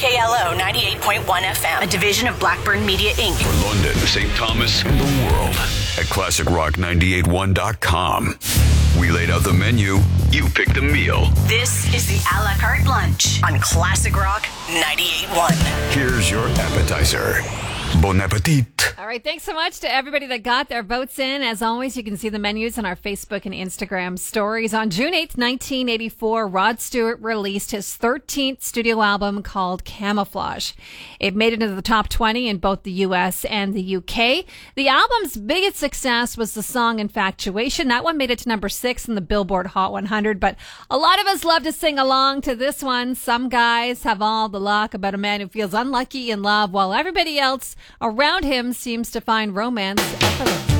CKLO 98.1 FM, a division of Blackburn Media Inc. For London, St. Thomas, and the world at ClassicRock981.com. We laid out the menu. You picked the meal. This is the a la carte lunch on Classic Rock 98.1. Here's your appetizer. Bon appetit. All right, thanks so much to everybody that got their votes in. As always, you can see the menus on our Facebook and Instagram stories. On June 8th, 1984, Rod Stewart released his 13th studio album called Camouflage. It made it into the top 20 in both the US and the UK. The album's biggest success was the song Infatuation. That one made it to number 6 in the Billboard Hot 100, but a lot of us love to sing along to this one. Some guys have all the luck about a man who feels unlucky in love, while everybody else around him seems to find romance effortless.